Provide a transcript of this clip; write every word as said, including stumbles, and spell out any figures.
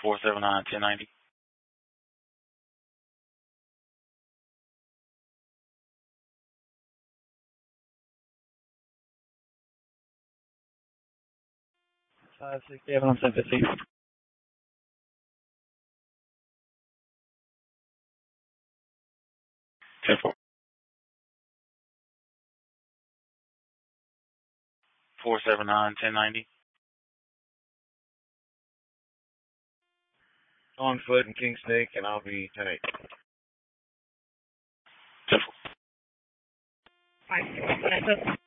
four seven nine, ten ninety. Five six seven on seven fifty. Ten four. Four seven nine, ten ninety. On foot and King Snake, and I'll be ten eight. Ten four. Five six seven.